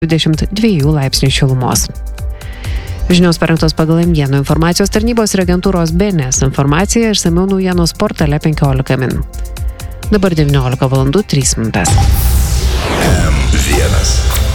22 laipsnių šilumos. Žinios parengtos pagal naujienų informacijos tarnybos ir agentūros BNS informaciją išsamiau naujienos portale 15 min. Dabar 19 valandų 3 minutės. M1